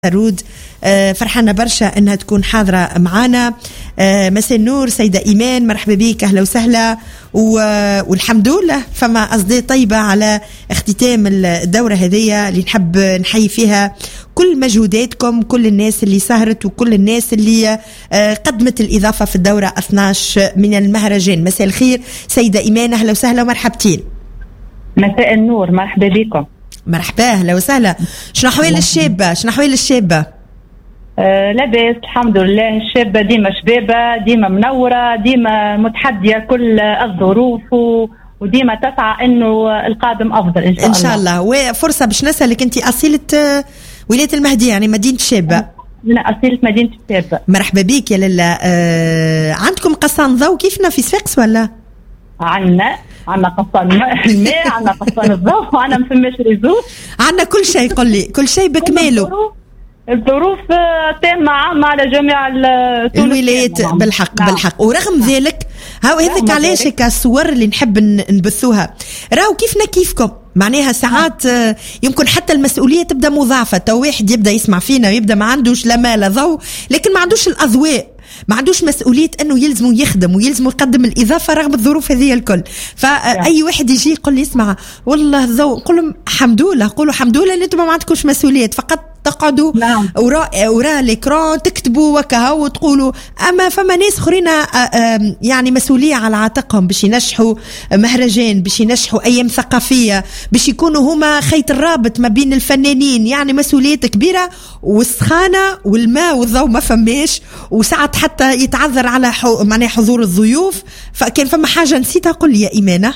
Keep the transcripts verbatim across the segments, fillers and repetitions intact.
رود. فرحانة برشا أنها تكون حاضرة معنا. مساء النور سيدة إيمان، مرحبا بك، أهلا وسهلا. والحمد لله فما أصداء طيبة على اختتام الدورة هذه اللي نحب نحيي فيها كل مجهوداتكم، كل الناس اللي سهرت وكل الناس اللي قدمت الإضافة في الدورة اثني عشر من المهرجان. مساء الخير سيدة إيمان، أهلا وسهلا ومرحبتين. مساء النور، مرحبا بكم. مرحبا، اهلا وسهلا. شنو احوال الشابه؟ شنو احوال الشابه؟ آه لاباس الحمد لله. الشابه ديما شبابه، ديما منوره، ديما متحديه كل الظروف و... وديما تسعى انه القادم افضل ان شاء الله. ان شاء الله. وفرصه باش نسالك، انت اصيله ولايه المهدي يعني مدينه الشابه؟ لا، اصيله مدينه الشابه. مرحبا بك يا لاله. آه عندكم قصان ضوء كيفنا في صفاقس ولا؟ عنا عنا قصان الماء، عنا قصان الضوء، وعنا ما فماش ريزو، عنا كل شيء. قل لي كل شيء بكماله. الظروف تامة عامة على جميع الولايات. بالحق نعم. بالحق. ورغم نعم. ذلك هاو هذاك علاش كالصور اللي نحب نبثوها راهو كيفنا كيفكم، معناها ساعات يمكن حتى المسؤولية تبدأ مضاعفة. تو واحد يبدأ يسمع فينا ويبدأ ما عندوش لا مال لا ضوء، لكن ما عندوش الأضواء، ما عندوش مسؤولية أنه يلزمه يخدم ويلزمه يقدم الإضافة رغم الظروف هذه الكل. فأي واحد يجي يقول لي اسمع والله ضوء، نقول لهم الحمد لله، قولوا الحمد لله اللي انتم ما عندكوش مسؤوليات، فقط تقعدوا نعم. وراء وراء الإكران تكتبوا وكها وتقولوا. أما فما ناس اخرين يعني مسؤولية على عاتقهم باش ينجحوا مهرجان، باش ينجحوا أيام ثقافية، باش يكونوا هما خيط الرابط ما بين الفنانين، يعني مسؤوليات كبيرة. والسخانة والماء والضوء ما فماش، وساعات حتى يتعذر على حو... معناها حضور الضيوف. فكان فما حاجة نسيتها، قل لي يا إيمانة.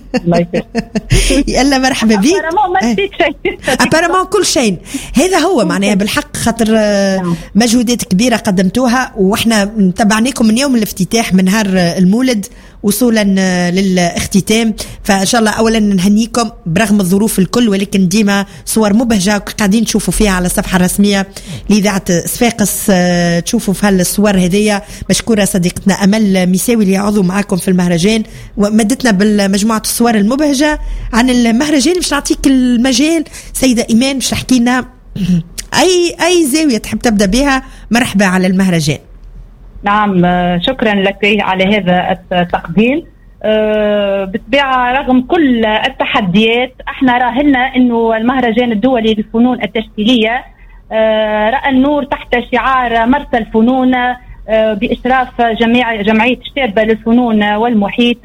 يلا مرحبا بك. أبارمون كل شيء هذا هو معناها بالحق، خاطر مجهودات كبيرة قدمتوها، وإحنا تبعناكم من يوم الافتتاح من نهار المولد وصولا للاختتام. فإن شاء الله أولا نهنيكم برغم الظروف الكل، ولكن ديما صور مبهجة قاعدين تشوفوا فيها على الصفحة الرسمية لإذاعة صفاقس. تشوفوا في هالصور هذية. مشكورة صديقتنا أمل ميساوي اللي عضو معاكم في المهرجان ومدتنا بالمجموعة الصور المبهجة عن المهرجان. باش نعطيك المجال سيدة إيمان باش تحكي لنا أي أي زاوية تحب تبدأ بها. مرحبا على المهرجان. نعم، شكرا لك على هذا التقديم. أه بالطبيعة رغم كل التحديات احنا راهلنا انه المهرجان الدولي للفنون التشكيلية أه رأى النور تحت شعار مرسى الفنون، أه بإشراف جميع جمعية الشابة للفنون والمحيط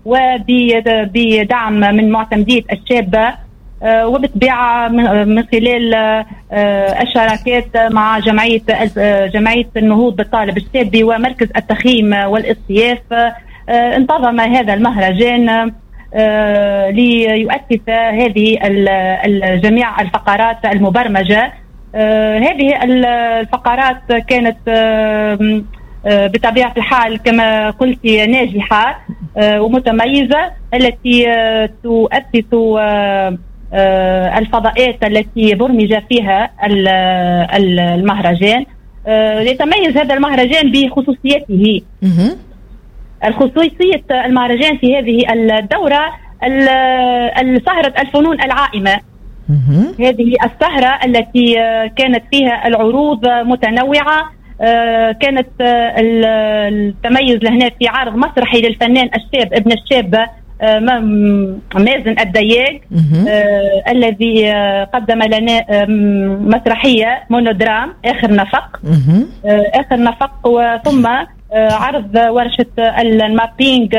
وبدعم من معتمدية الشابة، أه وبالطبيعة من خلال أه الشراكات مع جمعية جمعية النهوض بالطالب الشابي ومركز التخييم والاصطياف. أه انتظم هذا المهرجان أه ليؤسس هذه الجميع الفقرات المبرمجة. أه هذه الفقرات كانت أه بطبيعة الحال كما قلت ناجحة أه ومتميزة، التي أه تؤسس أه آه الفضاءات التي برمج فيها المهرجان. آه يتميز هذا المهرجان بخصوصيته. الخصوصية المهرجان في هذه الدورة السهرة الفنون العائمة. هذه السهرة التي كانت فيها العروض متنوعة. آه كانت التميز لهنا في عرض مسرحي للفنان الشاب ابن الشابة آه مازن الدياج، آه الذي آه قدم لنا آه مسرحية مونودرام آخر نفق. آه آخر نفق، وثم آه عرض ورشة المابينج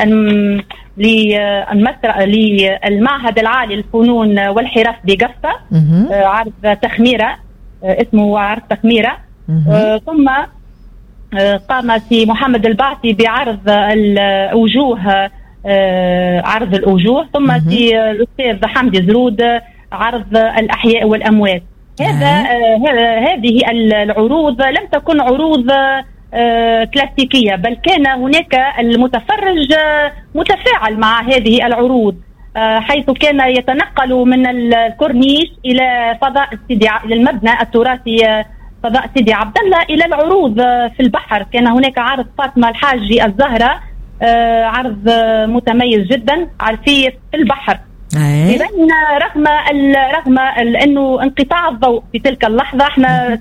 للمعهد العالي للفنون والحرف بقفة. آه عرض تخميرة، آه اسمه عرض تخميرة. آه ثم آه قام في محمد البعثي بعرض الوجوه، آه عرض الوجوه. ثم في الأستاذ حمدي زرود عرض الأحياء والأموات. هذا آه هذه العروض لم تكن عروض آه كلاسيكية، بل كان هناك المتفرج آه متفاعل مع هذه العروض، آه حيث كان يتنقل من الكورنيش إلى فضاء سيدي إلى المبنى التراثي آه فضاء سيدي عبد الله، إلى العروض آه في البحر. كان هناك عرض فاطمة الحاجي الزهرة، آه عرض آه متميز جدا في البحر. إذن رغم ال رغم ال انه انقطاع الضوء في تلك اللحظه احنا